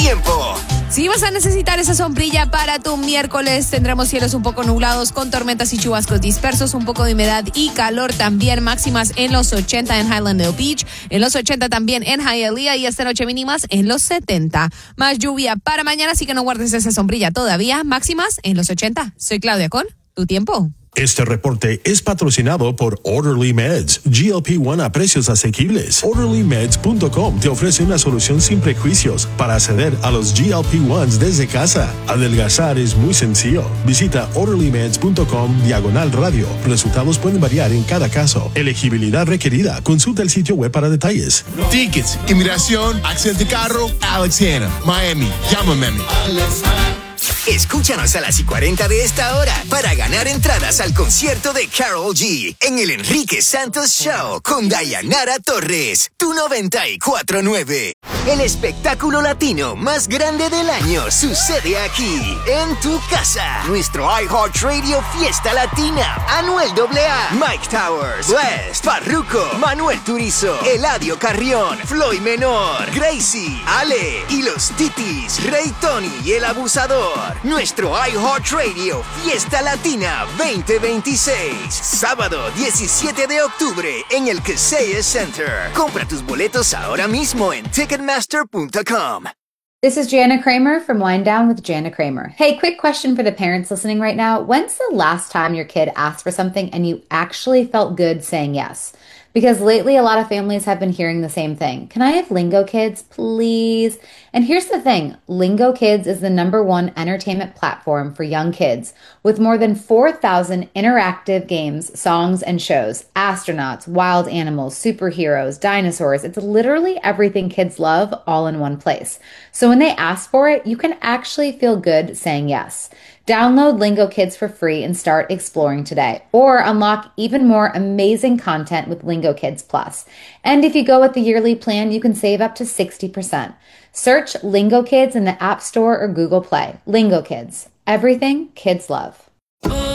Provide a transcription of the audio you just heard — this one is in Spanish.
tiempo. Si vas a necesitar esa sombrilla para tu miércoles, tendremos cielos un poco nublados con tormentas y chubascos dispersos, un poco de humedad y calor también, máximas en los 80 en Highland Beach, en los 80 también en Hialeah y esta noche mínimas en los 70. Más lluvia para mañana, así que no guardes esa sombrilla todavía, máximas en los 80. Soy Claudia con Tu Tiempo. Este reporte es patrocinado por Orderly Meds, GLP-1 a precios asequibles. OrderlyMeds.com te ofrece una solución sin prejuicios para acceder a los GLP-1s desde casa. Adelgazar es muy sencillo. Visita OrderlyMeds.com/radio. Resultados pueden variar en cada caso. Elegibilidad requerida. Consulta el sitio web para detalles. Tickets, inmigración, accidente de carro, Alexandria, Miami. Llámame. Escúchanos a las 40 de esta hora para ganar entradas al concierto de Karol G en el Enrique Santos Show con Dayanara Torres, tu 94.9. El espectáculo latino más grande del año sucede aquí, en tu casa. Nuestro iHeartRadio Fiesta Latina. Anuel AA, Mike Towers, West, Farruko, Manuel Turizo, Eladio Carrión, Floyd Menor, Gracie, Ale y los Titis, Rey Tony y el Abusador. Nuestro iHeartRadio Fiesta Latina 2026. Sábado 17 de octubre en el Kaseya Center. Compra tus boletos ahora mismo en Ticketmaster.com. This is Jana Kramer from Wind Down with Jana Kramer. Hey, quick question for the parents listening right now. When's the last time your kid asked for something and you actually felt good saying yes? Because lately, a lot of families have been hearing the same thing. Can I have Lingo Kids, please? And here's the thing. Lingo Kids is the #1 entertainment platform for young kids with more than 4,000 interactive games, songs, and shows. Astronauts, wild animals, superheroes, dinosaurs. It's literally everything kids love all in one place. So when they ask for it, you can actually feel good saying yes. Download Lingo Kids for free and start exploring today, or unlock even more amazing content with Lingo Kids Plus. And if you go with the yearly plan, you can save up to 60%. Search Lingo Kids in the App Store or Google Play. Lingo Kids, everything kids love.